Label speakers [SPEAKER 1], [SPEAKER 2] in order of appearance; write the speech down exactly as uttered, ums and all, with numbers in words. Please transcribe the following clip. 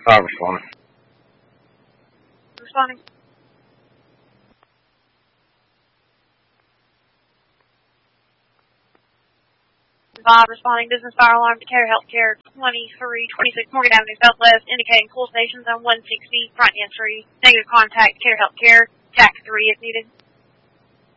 [SPEAKER 1] five responding.
[SPEAKER 2] Responding. five responding. Business fire alarm to Care Healthcare twenty-three twenty-six Morgan Avenue Southwest, indicating full stations on one sixty front entry. Negative contact Care Healthcare. Jack three if needed.